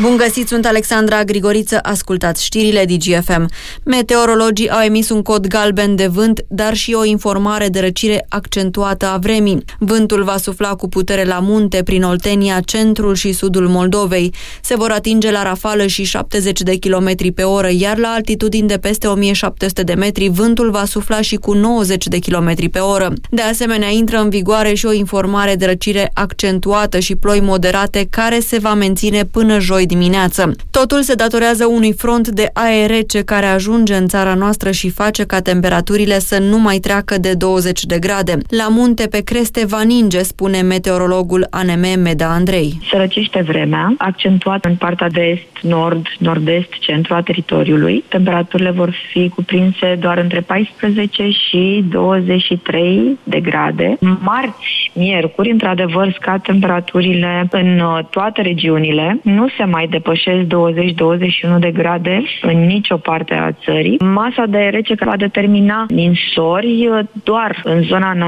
Bun găsit, sunt Alexandra Grigoriță, ascultați știrile DGFM. Meteorologii au emis un cod galben de vânt, dar și o informare de răcire accentuată a vremii. Vântul va sufla cu putere la munte, prin Oltenia, centrul și sudul Moldovei. Se vor atinge la rafală și 70 de km pe oră, iar la altitudini de peste 1700 de metri, vântul va sufla și cu 90 de km pe oră. De asemenea, intră în vigoare și o informare de răcire accentuată și ploi moderate, care se va menține până joi dimineață. Totul se datorează unui front de aer rece care ajunge în țara noastră și face ca temperaturile să nu mai treacă de 20 de grade. La munte, pe creste, va ninge, spune meteorologul ANM Meda Andrei. Se răcește vremea, accentuat în partea de est, nord, nord-est, centru a teritoriului. Temperaturile vor fi cuprinse doar între 14 și 23 de grade. Marți, miercuri, într-adevăr, scad temperaturile în toate regiunile. Nu se mai depășesc 20-21 de grade în nicio parte a țării. Masa de aer rece va determina ninsori doar în zona